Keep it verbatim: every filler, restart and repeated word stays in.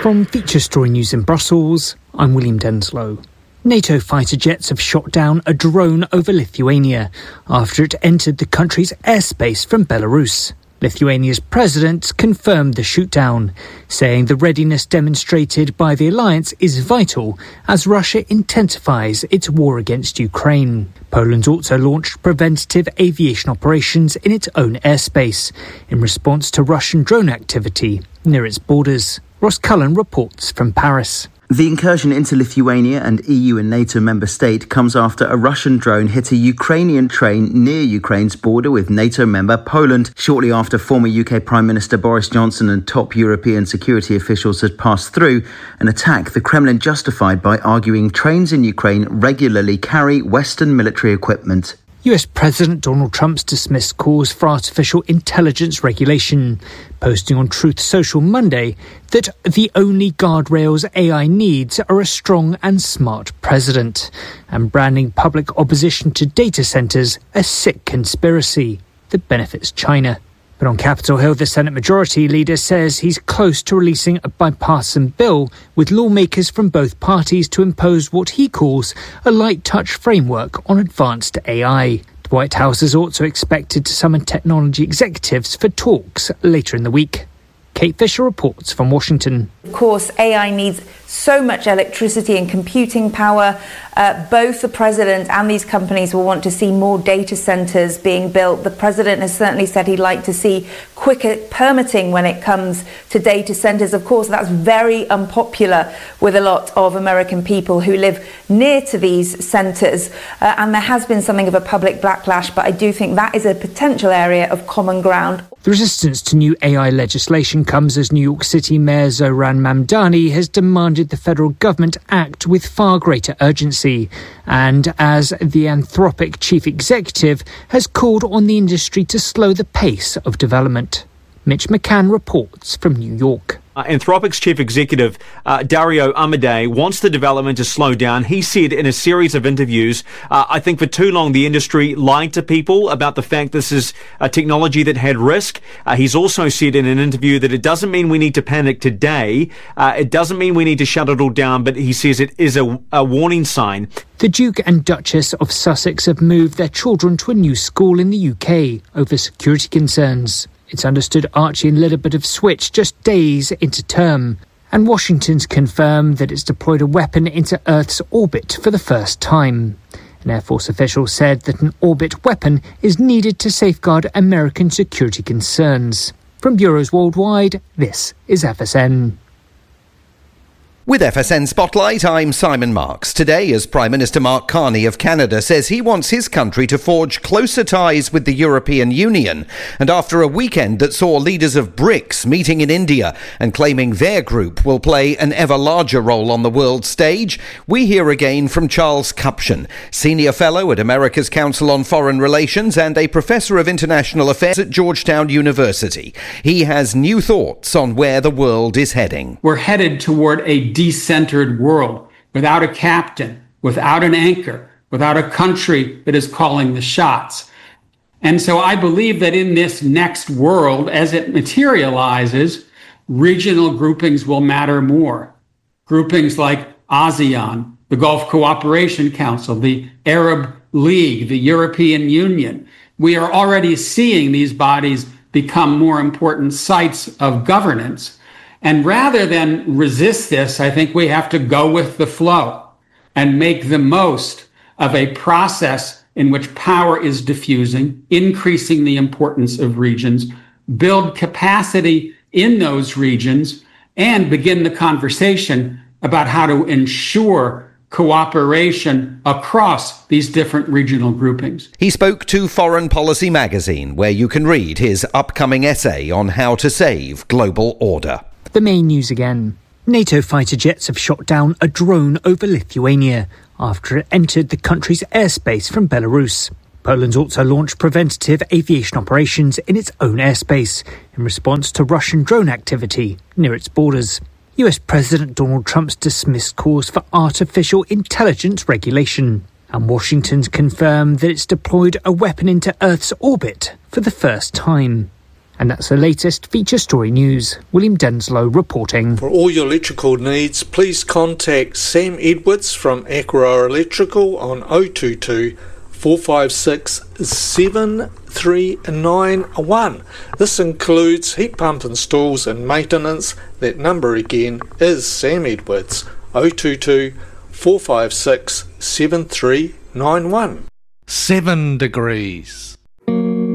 From Feature Story News in Brussels, I'm William Denslow. NATO fighter jets have shot down a drone over Lithuania after it entered the country's airspace from Belarus. Lithuania's president confirmed the shootdown, saying the readiness demonstrated by the alliance is vital as Russia intensifies its war against Ukraine. Poland also launched preventative aviation operations in its own airspace in response to Russian drone activity near its borders. Ross Cullen reports from Paris. The incursion into Lithuania, an E U and NATO member state, comes after a Russian drone hit a Ukrainian train near Ukraine's border with NATO member Poland, shortly after former U K Prime Minister Boris Johnson and top European security officials had passed through an attack the Kremlin justified by arguing trains in Ukraine regularly carry Western military equipment. U S President Donald Trump's dismissed calls for artificial intelligence regulation, posting on Truth Social Monday that the only guardrails A I needs are a strong and smart president, and branding public opposition to data centres a sick conspiracy that benefits China. But on Capitol Hill, the Senate Majority Leader says he's close to releasing a bipartisan bill with lawmakers from both parties to impose what he calls a light-touch framework on advanced A I. The White House is also expected to summon technology executives for talks later in the week. Kate Fisher reports from Washington. Of course, A I needs so much electricity and computing power. Uh, both the president and these companies will want to see more data centres being built. The president has certainly said he'd like to see quicker permitting when it comes to data centres. Of course, that's very unpopular with a lot of American people who live near to these centres. Uh, and there has been something of a public backlash, but I do think that is a potential area of common ground. The resistance to new A I legislation comes as New York City Mayor Zohran Mamdani has demanded the federal government act with far greater urgency, and as the Anthropic chief executive has called on the industry to slow the pace of development. Mitch McCann reports from New York. Uh, Anthropic's chief executive, uh, Dario Amodei, wants the development to slow down. He said in a series of interviews, uh, I think for too long the industry lied to people about the fact this is a technology that had risk. Uh, he's also said in an interview that it doesn't mean we need to panic today. Uh, it doesn't mean we need to shut it all down, but he says it is a, a warning sign. The Duke and Duchess of Sussex have moved their children to a new school in the U K over security concerns. It's understood Archie and Lilibet have switched just days into term, and Washington's confirmed that it's deployed a weapon into Earth's orbit for the first time. An Air Force official said that an orbit weapon is needed to safeguard American security concerns. From bureaus worldwide, this is F S N. With F S N Spotlight, I'm Simon Marks. Today, as Prime Minister Mark Carney of Canada says he wants his country to forge closer ties with the European Union. And after a weekend that saw leaders of BRICS meeting in India and claiming their group will play an ever larger role on the world stage, we hear again from Charles Kupchan, Senior Fellow at America's Council on Foreign Relations and a Professor of International Affairs at Georgetown University. He has new thoughts on where the world is heading. We're headed toward a decentered world, without a captain, without an anchor, without a country that is calling the shots. And so I believe that in this next world, as it materializes, regional groupings will matter more. Groupings like ASEAN, the Gulf Cooperation Council, the Arab League, the European Union. We are already seeing these bodies become more important sites of governance. And rather than resist this, I think we have to go with the flow and make the most of a process in which power is diffusing, increasing the importance of regions, build capacity in those regions, and begin the conversation about how to ensure cooperation across these different regional groupings. He spoke to Foreign Policy magazine, where you can read his upcoming essay on how to save global order. The main news again. NATO fighter jets have shot down a drone over Lithuania after it entered the country's airspace from Belarus. Poland's also launched preventative aviation operations in its own airspace in response to Russian drone activity near its borders. U S President Donald Trump's dismissed calls for artificial intelligence regulation, and Washington's confirmed that it's deployed a weapon into Earth's orbit for the first time. And that's the latest feature story news. William Denslow reporting. For all your electrical needs, please contact Sam Edwards from Aqua Electrical on oh two two, four five six, seven three nine one. This includes heat pump installs and maintenance. That number again is Sam Edwards, oh two two, four five six, seven three nine one. Seven degrees.